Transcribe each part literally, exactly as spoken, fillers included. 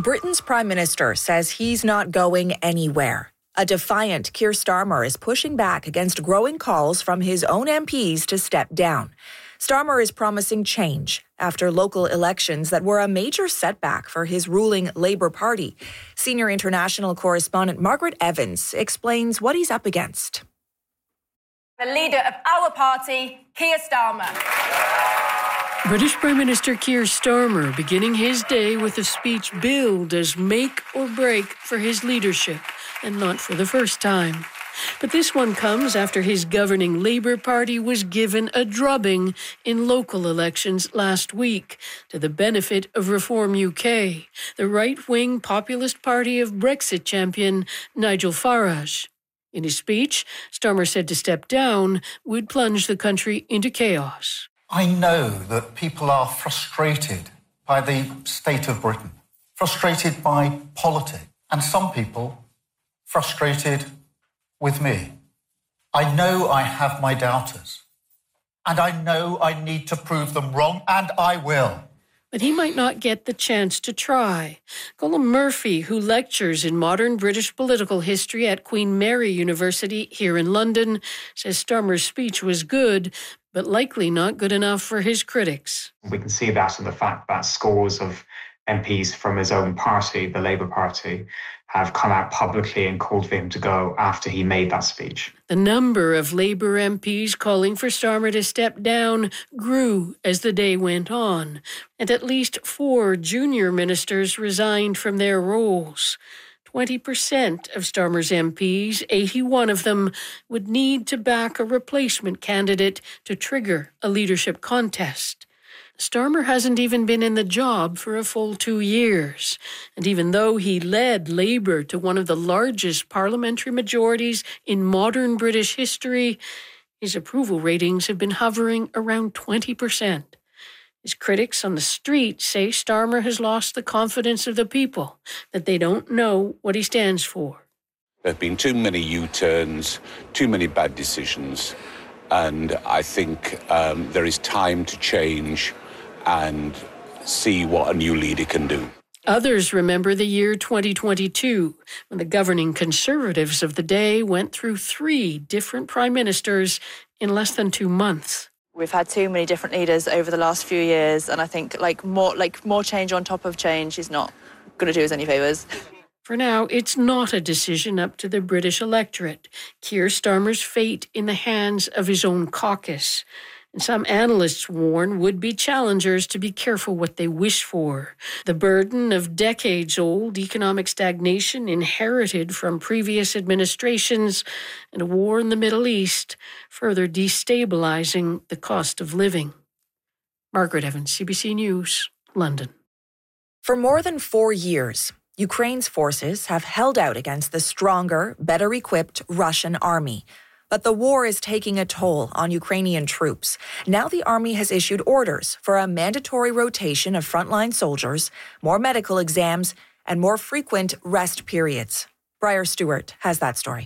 Britain's Prime Minister says he's not going anywhere. A defiant Keir Starmer is pushing back against growing calls from his own M Ps to step down. Starmer is promising change after local elections that were a major setback for his ruling Labour Party. Senior international correspondent Margaret Evans explains what he's up against. The leader of our party, Keir Starmer. British Prime Minister Keir Starmer beginning his day with a speech billed as make or break for his leadership, and not for the first time. But this one comes after his governing Labour Party was given a drubbing in local elections last week to the benefit of Reform U K, the right-wing populist party of Brexit champion Nigel Farage. In his speech, Starmer said to step down would plunge the country into chaos. I know that people are frustrated by the state of Britain, frustrated by politics, and some people frustrated with me. I know I have my doubters, and I know I need to prove them wrong, and I will. But he might not get the chance to try. Colm Murphy, who lectures in modern British political history at Queen Mary University here in London, says Starmer's speech was good, but likely not good enough for his critics. We can see that in the fact that scores of M Ps from his own party, the Labour Party, have come out publicly and called for him to go after he made that speech. The number of Labour M Ps calling for Starmer to step down grew as the day went on, and at least four junior ministers resigned from their roles. twenty percent of Starmer's M Ps, eighty-one of them, would need to back a replacement candidate to trigger a leadership contest. Starmer hasn't even been in the job for a full two years. And even though he led Labour to one of the largest parliamentary majorities in modern British history, his approval ratings have been hovering around twenty percent. His critics on the street say Starmer has lost the confidence of the people, that they don't know what he stands for. There have been too many U-turns, too many bad decisions, and I think um, there is time to change and see what a new leader can do. Others remember the year twenty twenty-two, when the governing Conservatives of the day went through three different prime ministers in less than two months. We've had too many different leaders over the last few years, and I think like more like more change on top of change is not going to do us any favours. For now, it's not a decision up to the British electorate. Keir Starmer's fate in the hands of his own caucus. And some analysts warn would-be challengers to be careful what they wish for. The burden of decades-old economic stagnation inherited from previous administrations and a war in the Middle East, further destabilizing the cost of living. Margaret Evans, C B C News, London. For more than four years, Ukraine's forces have held out against the stronger, better-equipped Russian army. But the war is taking a toll on Ukrainian troops. Now the army has issued orders for a mandatory rotation of frontline soldiers, more medical exams, and more frequent rest periods. Briar Stewart has that story.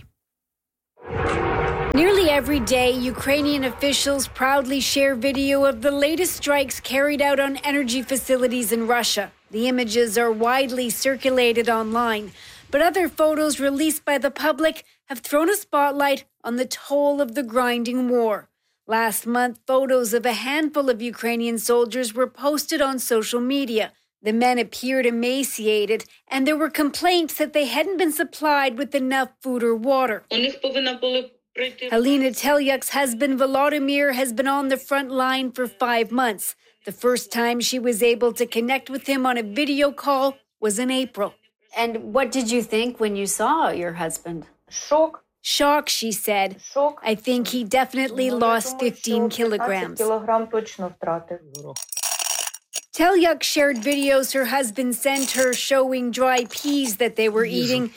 Nearly every day, Ukrainian officials proudly share video of the latest strikes carried out on energy facilities in Russia. The images are widely circulated online, but other photos released by the public have thrown a spotlight on the toll of the grinding war. Last month, photos of a handful of Ukrainian soldiers were posted on social media. The men appeared emaciated, and there were complaints that they hadn't been supplied with enough food or water. Halina Telyuk's husband Volodymyr has been on the front line for five months. The first time she was able to connect with him on a video call was in April. And what did you think when you saw your husband? Shock. Shock, she said. Shock. I think he definitely lost fifteen kilograms. Telyuk shared videos her husband sent her showing dry peas that they were eating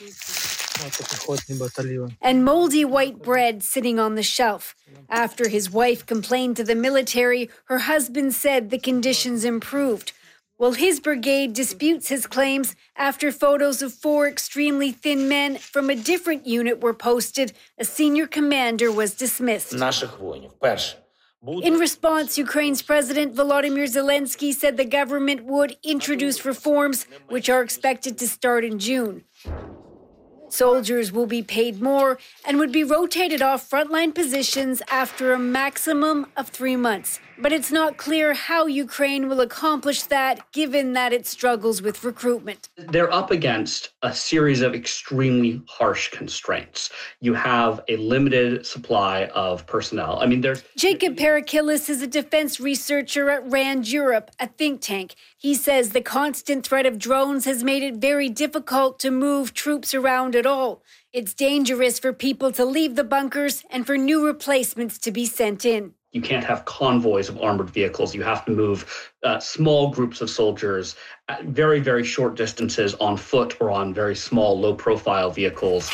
and moldy white bread sitting on the shelf. After his wife complained to the military, her husband said the conditions improved. Well, his brigade disputes his claims after photos of four extremely thin men from a different unit were posted. A senior commander was dismissed. In response, Ukraine's President Volodymyr Zelensky said the government would introduce reforms, which are expected to start in June. Soldiers will be paid more and would be rotated off frontline positions after a maximum of three months. But it's not clear how Ukraine will accomplish that, given that it struggles with recruitment. They're up against a series of extremely harsh constraints. You have a limited supply of personnel. I mean, there's... Jacob Parakilis is a defense researcher at RAND Europe, a think tank. He says the constant threat of drones has made it very difficult to move troops around at all. It's dangerous for people to leave the bunkers and for new replacements to be sent in. You can't have convoys of armored vehicles. You have to move uh, small groups of soldiers at very, very short distances on foot or on very small, low-profile vehicles.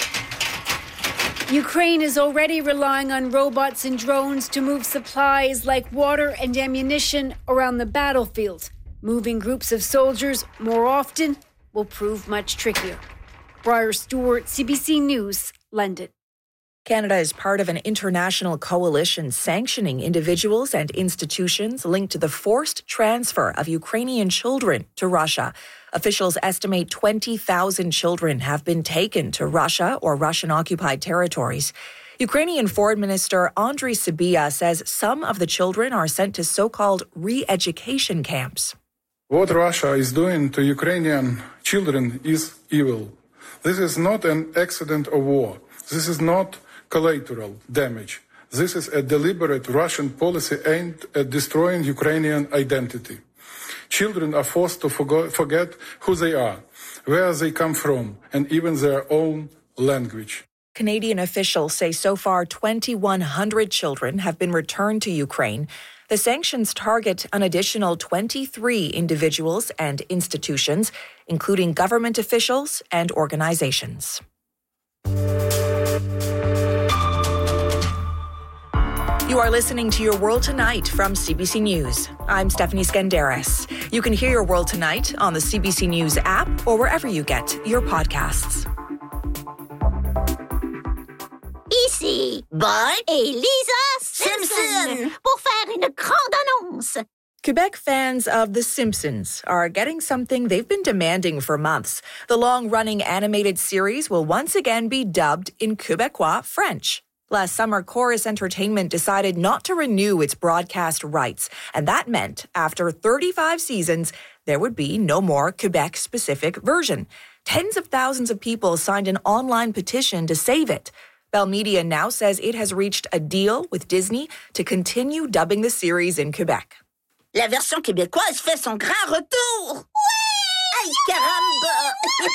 Ukraine is already relying on robots and drones to move supplies like water and ammunition around the battlefield. Moving groups of soldiers more often will prove much trickier. Briar Stewart, C B C News, London. Canada is part of an international coalition sanctioning individuals and institutions linked to the forced transfer of Ukrainian children to Russia. Officials estimate twenty thousand children have been taken to Russia or Russian-occupied territories. Ukrainian Foreign Minister Andriy Sybiha says some of the children are sent to so-called re-education camps. What Russia is doing to Ukrainian children is evil. This is not an accident of war. This is not collateral damage. This is a deliberate Russian policy aimed at destroying Ukrainian identity. Children are forced to forgo- forget who they are, where they come from, and even their own language. Canadian officials say so far twenty-one hundred children have been returned to Ukraine. The sanctions target an additional twenty-three individuals and institutions, including government officials and organizations. You are listening to Your World Tonight from C B C News. I'm Stephanie Skandaris. You can hear Your World Tonight on the C B C News app or wherever you get your podcasts. Ici, Bart et Lisa Simpson pour faire une grande annonce. Quebec fans of The Simpsons are getting something they've been demanding for months. The long-running animated series will once again be dubbed in Quebecois French. Last summer, Chorus Entertainment decided not to renew its broadcast rights, and that meant after thirty-five seasons, there would be no more Quebec-specific version. Tens of thousands of people signed an online petition to save it. Bell Media now says it has reached a deal with Disney to continue dubbing the series in Quebec. La version québécoise fait son grand retour! Ouais! Aïe, caramba!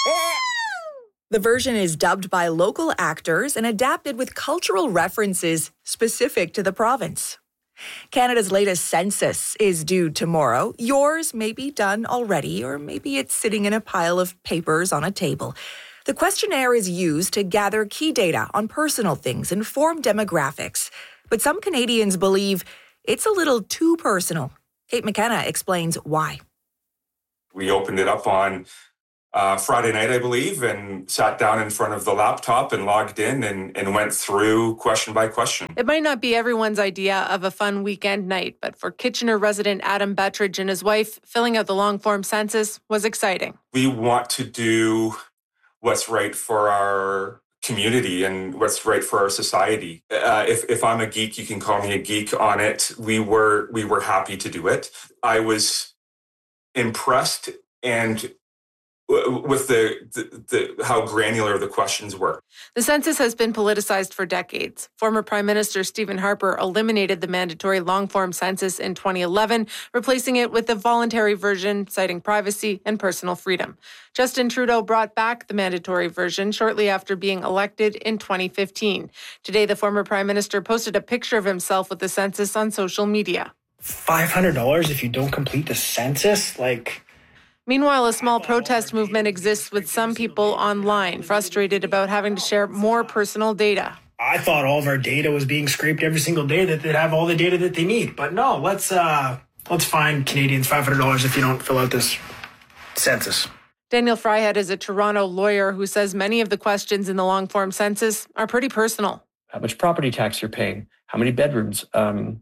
The version is dubbed by local actors and adapted with cultural references specific to the province. Canada's latest census is due tomorrow. Yours may be done already, or maybe it's sitting in a pile of papers on a table. The questionnaire is used to gather key data on personal things and form demographics. But some Canadians believe it's a little too personal. Kate McKenna explains why. We opened it up on Uh, Friday night, I believe, and sat down in front of the laptop and logged in and, and went through question by question. It might not be everyone's idea of a fun weekend night, but for Kitchener resident Adam Bettridge and his wife, filling out the long-form census was exciting. We want to do what's right for our community and what's right for our society. Uh, if, if I'm a geek, you can call me a geek on it. We were, we were happy to do it. I was impressed and with the, the, the how granular the questions were. The census has been politicized for decades. Former Prime Minister Stephen Harper eliminated the mandatory long-form census in twenty eleven, replacing it with a voluntary version citing privacy and personal freedom. Justin Trudeau brought back the mandatory version shortly after being elected in twenty fifteen. Today, the former Prime Minister posted a picture of himself with the census on social media. five hundred dollars if you don't complete the census? Like... Meanwhile, a small protest movement exists with some people online, frustrated about having to share more personal data. I thought all of our data was being scraped every single day, that they'd have all the data that they need. But no, let's uh, let's fine Canadians five hundred dollars if you don't fill out this census. Daniel Fryhead is a Toronto lawyer who says many of the questions in the long-form census are pretty personal. How much property tax you're paying, how many bedrooms, um,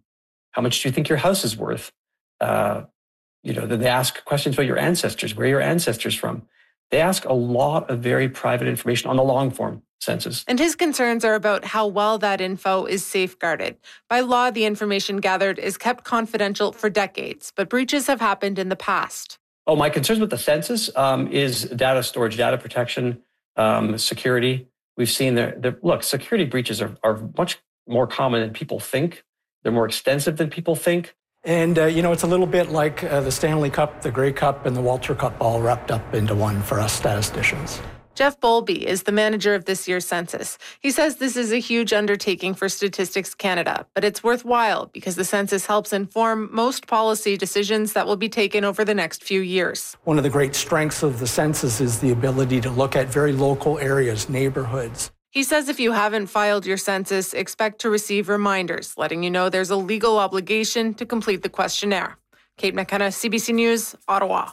How much do you think your house is worth? Uh, you know, then they ask questions about your ancestors. Where are your ancestors from? They ask a lot of very private information on the long form census. And his concerns are about how well that info is safeguarded. By law, the information gathered is kept confidential for decades, but breaches have happened in the past. Oh, my concerns with the census um, is data storage, data protection, um, security. We've seen there, there look, security breaches are, are much more common than people think. They're more extensive than people think. And, uh, you know, it's a little bit like uh, the Stanley Cup, the Grey Cup, and the Walter Cup all wrapped up into one for us statisticians. Jeff Bowlby is the manager of this year's census. He says this is a huge undertaking for Statistics Canada, but it's worthwhile because the census helps inform most policy decisions that will be taken over the next few years. One of the great strengths of the census is the ability to look at very local areas, neighborhoods. He says if you haven't filed your census, expect to receive reminders letting you know there's a legal obligation to complete the questionnaire. Kate McKenna, C B C News, Ottawa.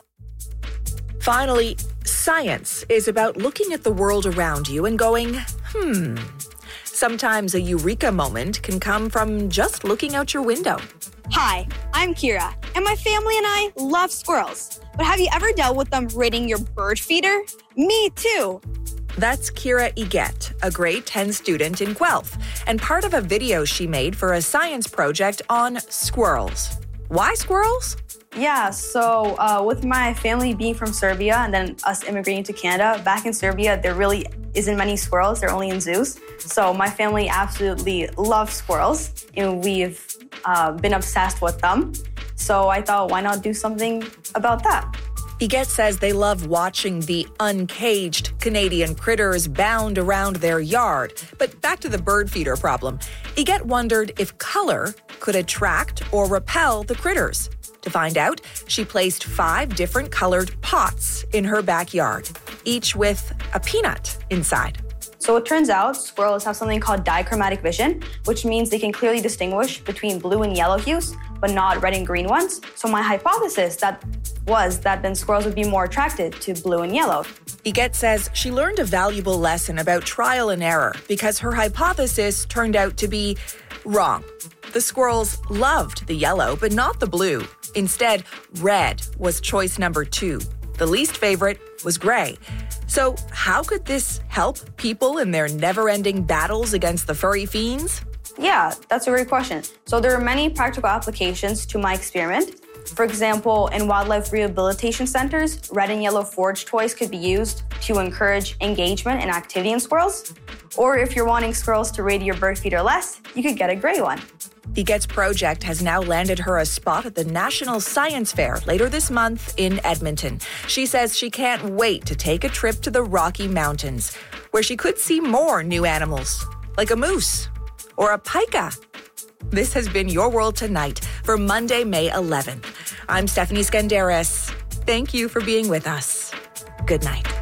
Finally, science is about looking at the world around you and going, hmm. Sometimes a eureka moment can come from just looking out your window. Hi, I'm Kira, and my family and I love squirrels. But have you ever dealt with them raiding your bird feeder? Me too. That's Kira Iget, a grade ten student in Guelph, and part of a video she made for a science project on squirrels. Why squirrels? Yeah, so uh, with my family being from Serbia and then us immigrating to Canada, back in Serbia, there really isn't many squirrels. They're only in zoos. So my family absolutely loves squirrels, and we've uh, been obsessed with them. So I thought, why not do something about that? Iget says they love watching the uncaged Canadian critters bound around their yard. But back to the bird feeder problem. Iget wondered if color could attract or repel the critters. To find out, she placed five different colored pots in her backyard, each with a peanut inside. So it turns out squirrels have something called dichromatic vision, which means they can clearly distinguish between blue and yellow hues, but not red and green ones. So my hypothesis that was that then squirrels would be more attracted to blue and yellow. Iget says she learned a valuable lesson about trial and error because her hypothesis turned out to be wrong. The squirrels loved the yellow, but not the blue. Instead, red was choice number two. The least favorite was gray. So how could this help people in their never-ending battles against the furry fiends? Yeah, that's a great question. So there are many practical applications to my experiment. For example, in wildlife rehabilitation centers, red and yellow forage toys could be used to encourage engagement and activity in squirrels. Or if you're wanting squirrels to raid your bird feeder less, you could get a gray one. Iget's project has now landed her a spot at the National Science Fair later this month in Edmonton. She says she can't wait to take a trip to the Rocky Mountains, where she could see more new animals, like a moose or a pika. This has been Your World Tonight for Monday, May eleventh. I'm Stephanie Skandaris. Thank you for being with us. Good night.